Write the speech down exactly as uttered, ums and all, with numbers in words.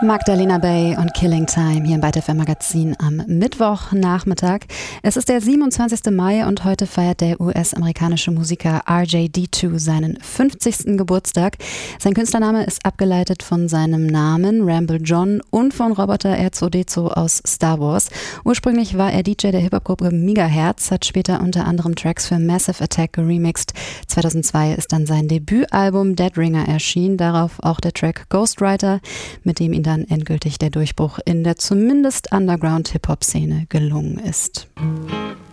Magdalena Bay und Killing Time hier im Byte F M Magazin am Mittwochnachmittag. Es ist der siebenundzwanzigster Mai und heute feiert der U S-amerikanische Musiker R J D zwei seinen fünfzigsten Geburtstag. Sein Künstlername ist abgeleitet von seinem Namen Ramble John und von Roboter R zwei D zwei aus Star Wars. Ursprünglich war er D J der Hip-Hop-Gruppe Megahertz, hat später unter anderem Tracks für Massive Attack geremixed. zweitausendzwei ist dann sein Debütalbum Dead Ringer erschienen, darauf auch der Track Ghostwriter, mit dem ihn dann endgültig der Durchbruch in der zumindest Underground-Hip-Hop-Szene gelungen ist.